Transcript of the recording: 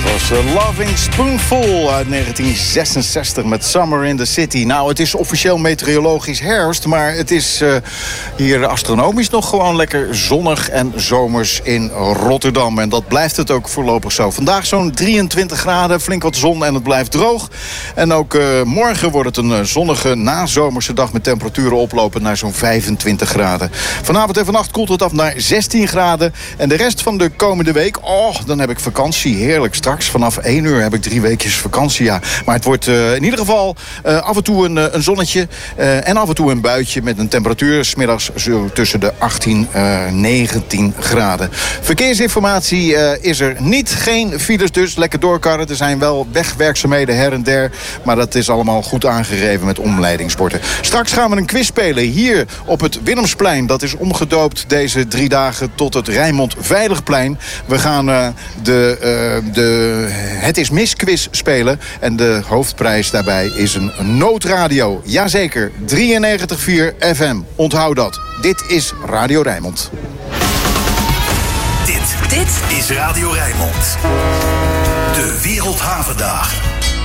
Loving Spoonful uit 1966 met Summer in the City. Nou, het is officieel meteorologisch herfst, maar het is hier astronomisch nog gewoon lekker zonnig en zomers in Rotterdam. En dat blijft het ook voorlopig zo. Vandaag zo'n 23 graden, flink wat zon en het blijft droog. En ook morgen wordt het een zonnige nazomerse dag met temperaturen oplopend naar zo'n 25 graden. Vanavond en vannacht koelt het af naar 16 graden. En de rest van de komende week, dan heb ik vakantie. Heerlijk. Straks vanaf 1 uur heb ik 3 weekjes vakantie, ja. Maar het wordt in ieder geval af en toe een zonnetje en af en toe een buitje met een temperatuur 's middags zo tussen de 18 19 graden. Verkeersinformatie is er niet. Geen files dus. Lekker doorkarren. Er zijn wel wegwerkzaamheden her en der. Maar dat is allemaal goed aangegeven met omleidingsborden. Straks gaan we een quiz spelen hier op het Willemsplein. Dat is omgedoopt deze 3 dagen tot het Rijnmond Veiligplein. We gaan de Het is Mis quiz spelen. En de hoofdprijs daarbij is een noodradio. Jazeker, 93.4 FM. Onthoud dat. Dit is Radio Rijnmond. Dit is Radio Rijnmond. De Wereldhavendagen.